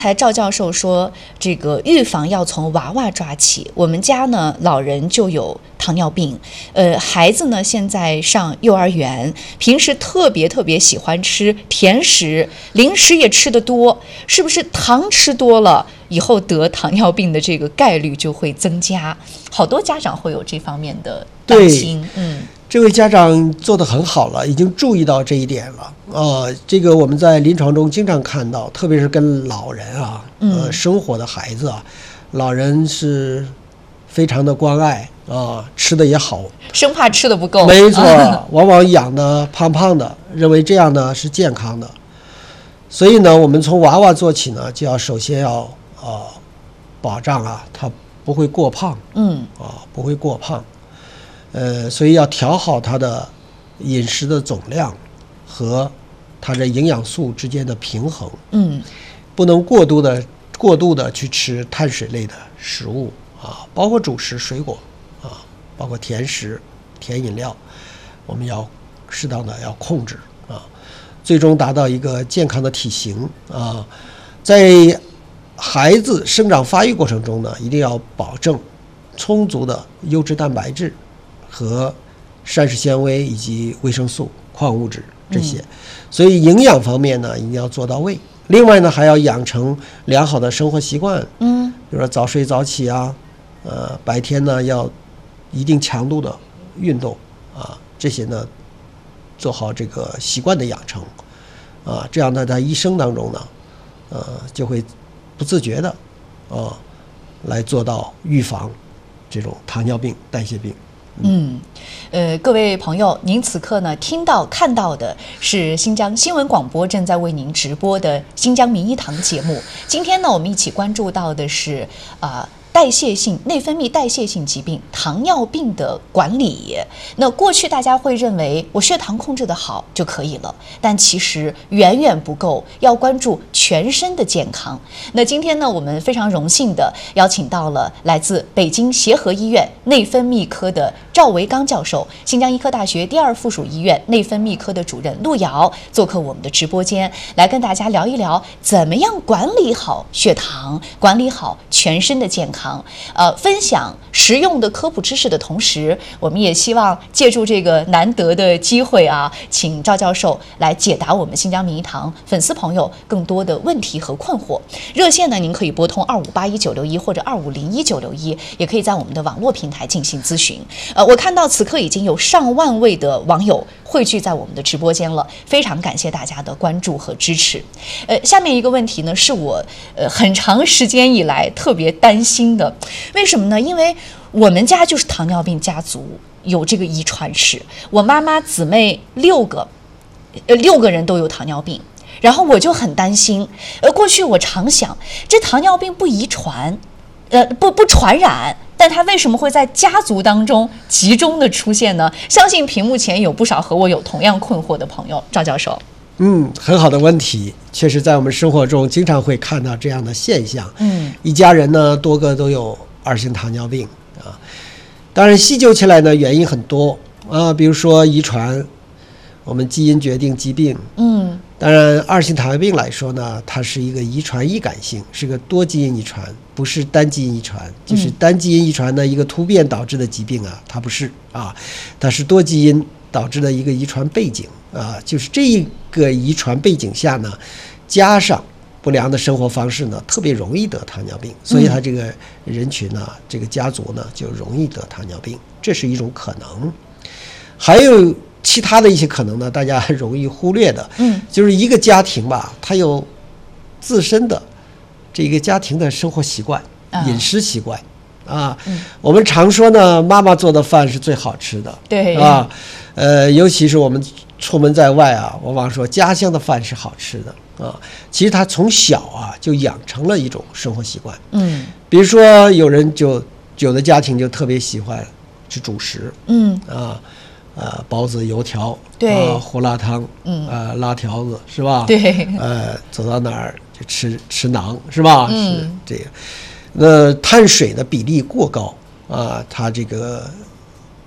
才赵教授说，这个预防要从娃娃抓起。我们家呢，老人就有糖尿病，孩子呢现在上幼儿园，平时特别喜欢吃甜食，零食也吃得多，是不是糖吃多了以后得糖尿病的这个概率就会增加？好多家长会有这方面的担心。 这位家长做得很好了，已经注意到这一点了。这个我们在临床中经常看到，特别是跟老人生活的孩子啊，老人是非常的关爱吃的也好， 生怕吃的不够。 没错，往往养的胖胖的，认为这样呢是健康的。所以呢，我们从娃娃做起呢，就要首先要保障他不会过胖，不会过胖。所以要调好他的饮食的总量和他的营养素之间的平衡，不能过度的去吃碳水类的食物包括主食、水果包括甜食、甜饮料，我们要适当的要控制最终达到一个健康的体型在孩子生长发育过程中呢，一定要保证充足的优质蛋白质和膳食纤维以及维生素、矿物质这些，所以营养方面呢一定要做到位。另外呢，还要养成良好的生活习惯，比如说早睡早起白天呢要一定强度的运动这些呢做好这个习惯的养成这样呢在一生当中呢就会不自觉的来做到预防这种糖尿病、代谢病。 各位朋友，您此刻呢听到看到的是新疆新闻广播正在为您直播的新疆名医堂节目。今天呢，我们一起关注到的是代谢性内分泌代谢性疾病糖尿病的管理。那过去大家会认为我血糖控制得好就可以了，但其实远远不够，要关注全身的健康。那今天呢，我们非常荣幸的邀请到了来自北京协和医院内分泌科的赵维刚教授，新疆医科大学第2附属医院内分泌科的主任陆瑶做客我们的直播间，来跟大家聊一聊怎么样管理好血糖，管理好全身的健康。分享实用的科普知识的同时，我们也希望借助这个难得的机会请赵教授来解答我们新疆名医堂粉丝朋友更多的问题和困惑。热线呢，您可以拨通2581-961或者2501-961，也可以在我们的网络平台进行咨询。我看到此刻已经有上万位的网友汇聚在我们的直播间了，非常感谢大家的关注和支持。下面一个问题呢，是我很长时间以来特别担心的。为什么呢？因为我们家就是糖尿病家族，有这个遗传史。我妈妈姊妹6个人都有糖尿病，然后我就很担心。过去我常想，这糖尿病不遗传，不传染，但它为什么会在家族当中集中的出现呢？相信屏幕前有不少和我有同样困惑的朋友。赵教授。 很好的问题，确实在我们生活中经常会看到这样的现象。一家人呢多个都有2型糖尿病当然细究起来呢原因很多比如说遗传，我们基因决定疾病。当然2型糖尿病来说呢，它是一个遗传易感性，是个多基因遗传，不是单基因遗传。就是单基因遗传的一个突变导致的疾病它不是它是多基因导致的一个遗传背景就是这一个遗传背景下呢，加上不良的生活方式呢，特别容易得糖尿病，所以他这个人群呢，这个家族呢就容易得糖尿病，这是一种可能。还有其他的一些可能呢，大家容易忽略的，就是一个家庭吧，它有自身的这个家庭的生活习惯、饮食习惯我们常说呢，妈妈做的饭是最好吃的， 对尤其是我们出门在外往往说家乡的饭是好吃的其实他从小就养成了一种生活习惯。比如说有的家庭就特别喜欢吃主食，包子、油条， 对胡辣汤，拉条子是吧？ 对， 走到哪儿就吃馕是吧？是这个。那碳水的比例过高它这个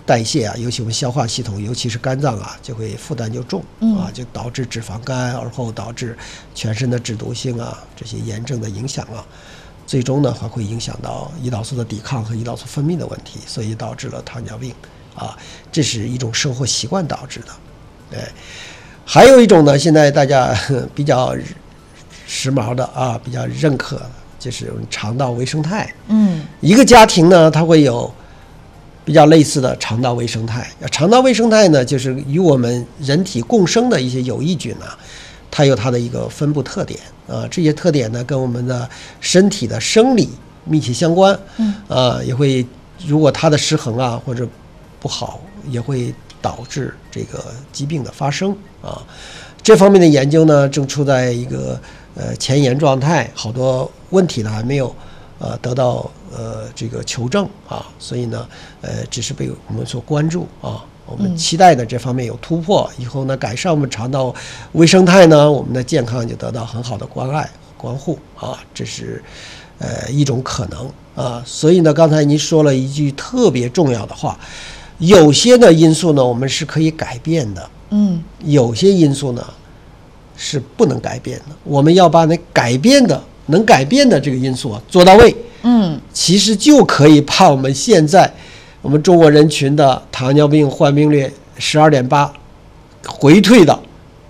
代谢啊，尤其我们消化系统，尤其是肝脏啊，就会负担就重啊，就导致脂肪肝，而后导致全身的脂毒性啊这些炎症的影响啊，最终呢还会影响到胰岛素的抵抗和胰岛素分泌的问题，所以导致了糖尿病啊，这是一种生活习惯导致的。还有一种呢，现在大家比较时髦的啊，比较认可的就是肠道微生态。一个家庭呢，它会有比较类似的肠道微生态。肠道微生态呢，就是与我们人体共生的一些有益菌啊，它有它的一个分布特点啊。这些特点呢，跟我们的身体的生理密切相关。也会如果它的失衡啊或者不好，也会导致这个疾病的发生啊。这方面的研究呢，正处在一个前沿状态，好多问题呢还没有得到这个求证啊，所以呢只是被我们所关注啊。我们期待呢这方面有突破，以后呢改善我们肠道微生态呢，我们的健康就得到很好的关爱关护啊，这是一种可能啊。所以呢刚才您说了一句特别重要的话，有些的因素呢我们是可以改变的，有些因素呢是不能改变的，我们要把那能改变的这个因素啊做到位，其实就可以把我们现在我们中国人群的糖尿病患病率 12.8 回退到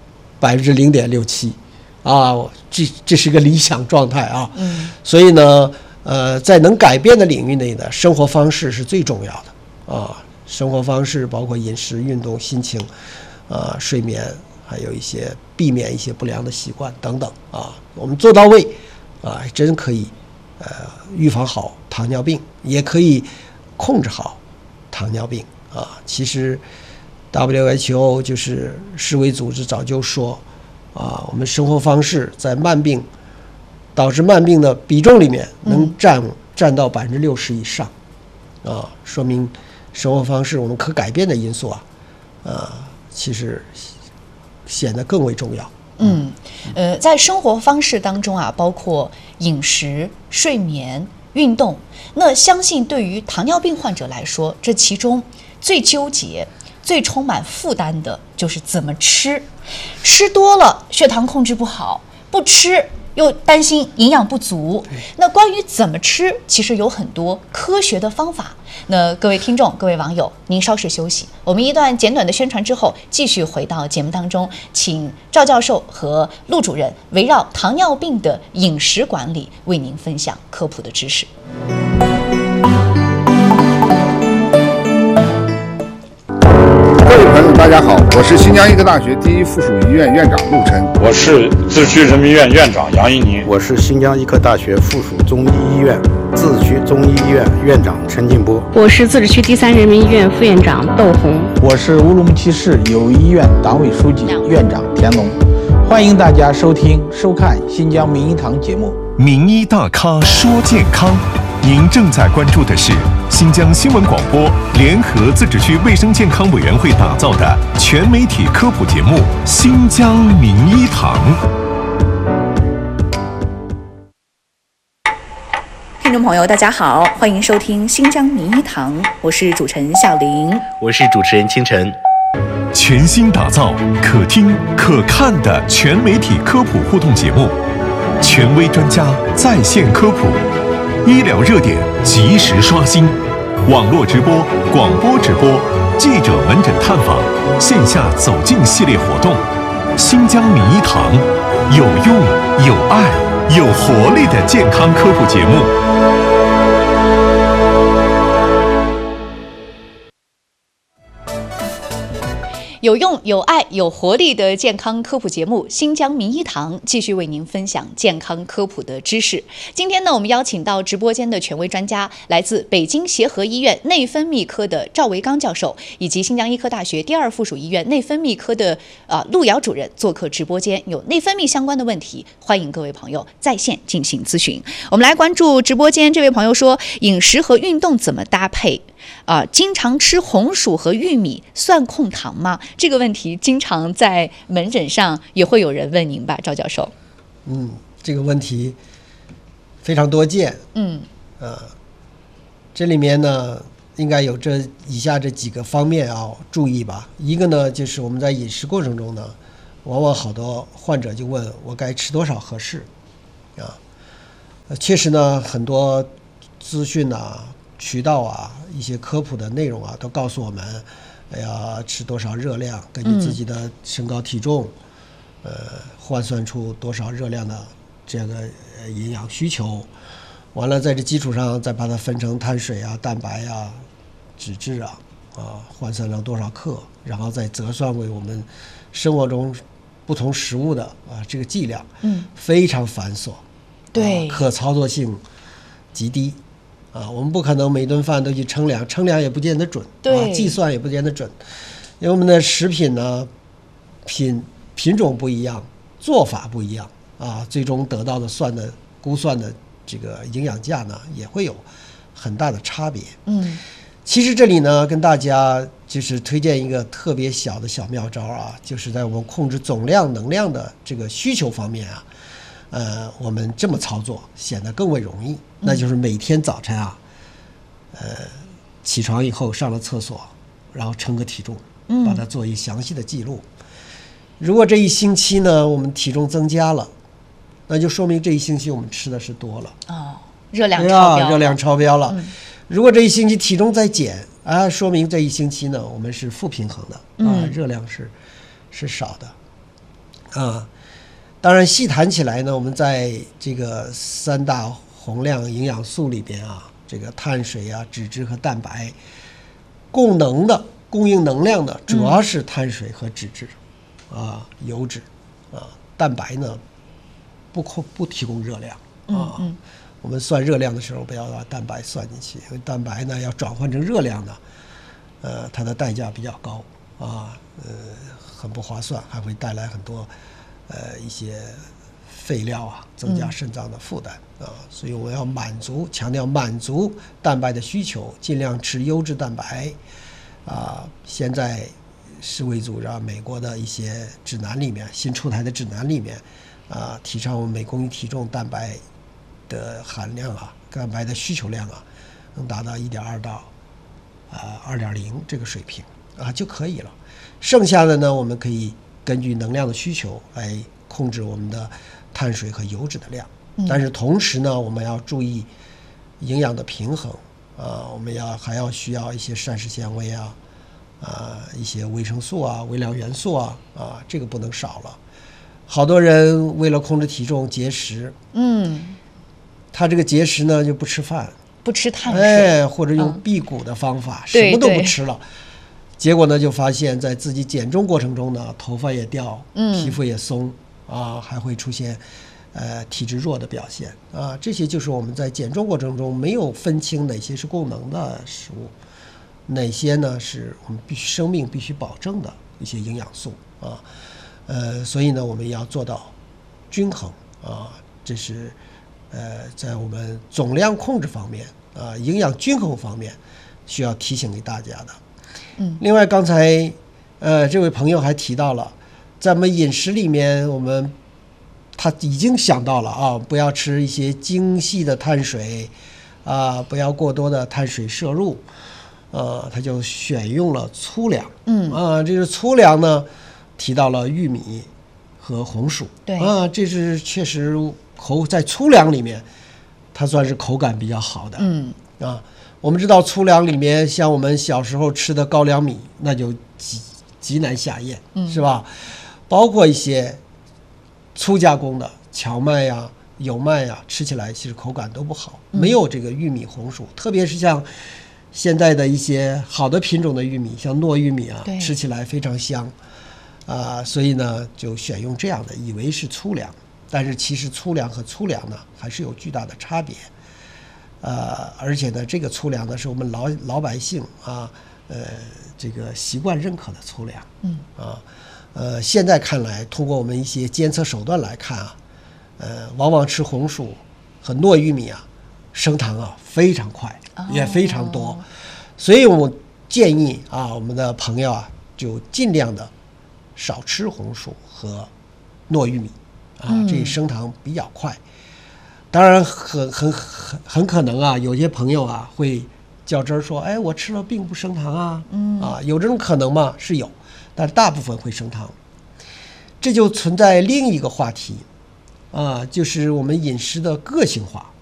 0.67% 啊，这是一个理想状态啊。所以呢在能改变的领域内的生活方式是最重要的啊。生活方式包括饮食、运动、心情睡眠，还有一些避免一些不良的习惯等等啊，我们做到位啊，真可以预防好糖尿病，也可以控制好糖尿病啊。其实 WHO 就是世卫组织早就说啊，我们生活方式在导致慢病的比重里面能占到60%以上啊，说明生活方式我们可改变的因素其实显得更为重要。 在生活方式当中啊，包括饮食、睡眠、运动，那相信对于糖尿病患者来说，这其中最纠结、最充满负担的就是怎么吃。吃多了血糖控制不好，不吃又担心营养不足。那关于怎么吃，其实有很多科学的方法。那各位听众、各位网友，您稍事休息，我们一段简短的宣传之后，继续回到节目当中，请赵教授和陆主任围绕糖尿病的饮食管理为您分享科普的知识。 各位朋友，大家好，我是新疆医科大学第一附属医院院长陆琛。 我是自治区人民医院院长杨一宁。 我是新疆医科大学附属中医医院自治区中医医院院长陈进波。 我是自治区第3人民医院副院长窦红。 我是乌鲁木齐市友谊医院党委书记、院长田龙。欢迎大家收看新疆名医堂节目。 名医大咖说健康，您正在关注的是新疆新闻广播联合自治区卫生健康委员会打造的全媒体科普节目《新疆名医堂》。 听众朋友，大家好，欢迎收听新疆名医堂，我是主持人小玲， 我是主持人清晨。 全新打造可听可看的全媒体科普互动节目，权威专家在线科普，医疗热点及时刷新，网络直播、广播直播、记者门诊探访、线下走进系列活动。新疆名医堂，有用、有爱、有活力的健康科普节目。有用、有爱、有活力的健康科普节目《新疆名医堂》继续为您分享健康科普的知识。今天呢，我们邀请到直播间的权威专家，来自北京协和医院内分泌科的赵维刚教授，以及新疆医科大学第2附属医院内分泌科的陆瑶主任做客直播间，有内分泌相关的问题，欢迎各位朋友在线进行咨询。我们来关注直播间这位朋友说，饮食和运动怎么搭配？经常吃红薯和玉米算控糖吗？这个问题经常在门诊上也会有人问您吧，赵教授？ 这个问题非常多见。这里面呢， 应该有以下这几个方面要注意吧。一个呢，就是我们在饮食过程中呢，往往好多患者就问我该吃多少合适啊。确实呢，很多资讯啊、渠道啊、一些科普的内容啊，都告诉我们，吃多少热量，根据自己的身高体重，换算出多少热量的这个营养需求。完了，在这基础上再把它分成碳水啊、蛋白啊、脂质啊，换算成多少克，然后再折算为我们生活中不同食物的这个剂量，非常繁琐。 对， 可操作性极低我们不可能每顿饭都去称量，称量也不见得准， 对， 计算也不见得准，因为我们的食品呢品种不一样，做法不一样最终得到的估算的这个营养价呢也会有很大的差别。其实这里呢跟大家就是推荐一个特别小的小妙招就是在我们控制总量能量的这个需求方面我们这么操作显得更为容易，那就是每天早晨起床以后上了厕所，然后称个体重，把它做一详细的记录。如果这一星期呢我们体重增加了，那就说明这一星期我们吃的是多了热量超标了， 热量超标了。如果这一星期体重在减说明这一星期呢我们是负平衡的热量是少的当然细谈起来呢，我们在这个3大宏量营养素里边这个碳水脂质和蛋白供应能量的主要是碳水和脂质油脂蛋白呢不提供热量我们算热量的时候不要把蛋白算进去，因为蛋白呢要转换成热量呢它的代价比较高很不划算，还会带来很多一些废料增加肾脏的负担所以我们要强调满足蛋白的需求，尽量吃优质蛋白现在世卫组织美国的一些指南里面，新出台的指南里面提倡我们每公斤体重蛋白的含量蛋白的需求量能达到 1.2 到2.0 这个水平就可以了。剩下的呢我们可以根据能量的需求来控制我们的碳水和油脂的量但是同时呢我们要注意营养的平衡我们还需要一些膳食纤维一些维生素微量元素这个不能少了。好多人为了控制体重节食他这个节食呢就不吃饭， 不吃碳水或者用辟谷的方法什么都不吃了，结果呢就发现在自己减重过程中呢头发也掉皮肤也松还会出现体质弱的表现这些就是我们在减重过程中没有分清哪些是供能的食物，哪些呢是我们生命必须保证的一些营养素所以呢我们要做到均衡这是在我们总量控制方面营养均衡方面需要提醒给大家的。另外刚才这位朋友还提到了在我们饮食里面他已经想到了不要吃一些精细的碳水不要过多的碳水摄入他就选用了粗粮这是粗粮呢提到了玉米和红薯对这是确实在粗粮里面它算是口感比较好的我们知道粗粮里面像我们小时候吃的高粱米那就极难下咽是吧，包括一些粗加工的荞麦有麦吃起来其实口感都不好没有这个玉米红薯，特别是像现在的一些好的品种的玉米像糯玉米吃起来非常香所以呢就选用这样的以为是粗粮，但是其实粗粮和粗粮呢还是有巨大的差别而且呢这个粗粮呢是我们老百姓这个习惯认可的粗粮现在看来通过我们一些监测手段来看往往吃红薯和糯玉米升糖非常快也非常多所以我建议我们的朋友就尽量的少吃红薯和糯玉米这升糖比较快。当然很可能有些朋友会较真儿说，哎，我吃了并不升糖啊，有这种可能吗？是有，但大部分会升糖。这就存在另一个话题，就是我们饮食的个性化。